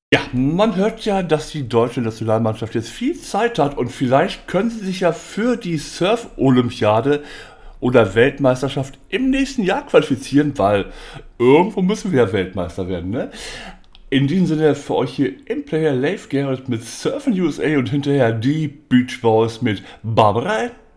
Ja, man hört ja, dass die deutsche Nationalmannschaft jetzt viel Zeit hat und vielleicht können sie sich ja für die Surf-Olympiade oder Weltmeisterschaft im nächsten Jahr qualifizieren, weil irgendwo müssen wir ja Weltmeister werden, ne? In diesem Sinne für euch hier im Player Leif Garrett mit Surfen USA und hinterher die Beach Boys mit Barbara